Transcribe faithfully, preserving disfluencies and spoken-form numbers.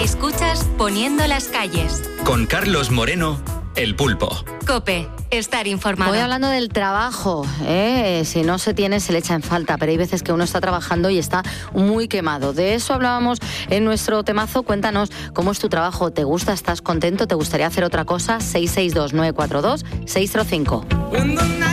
Escuchas Poniendo las calles. Con Carlos Moreno, El Pulpo. COPE, estar informado. Voy hablando del trabajo, ¿eh? Si no se tiene, se le echa en falta, pero hay veces que uno está trabajando y está muy quemado. De eso hablábamos en nuestro temazo. Cuéntanos cómo es tu trabajo, ¿te gusta, estás contento, te gustaría hacer otra cosa? seis seis dos nueve cuatro dos seis cero cinco.